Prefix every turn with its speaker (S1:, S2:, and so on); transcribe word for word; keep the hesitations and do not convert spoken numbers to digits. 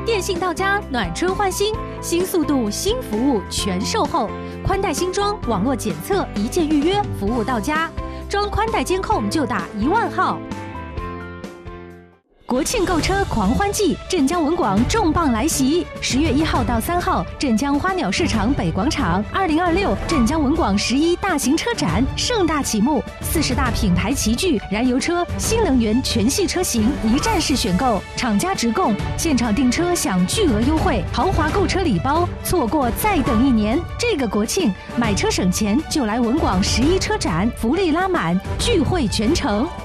S1: 电信到家，暖春换新，新速度、新服务全售后，宽带新装，网络检测，一键预约，服务到家。装宽带监控就打一万号。国庆购车狂欢季，镇江文广重磅来袭！十月一号到三号，镇江花鸟市场北广场，二零二六镇江文广十一大型车展盛大启幕，四十大品牌齐聚，燃油车、新能源全系车型一站式选购，厂家直供，现场订车享巨额优惠，豪华购车礼包，错过再等一年。这个国庆买车省钱，就来文广十一车展，福利拉满，聚会全城。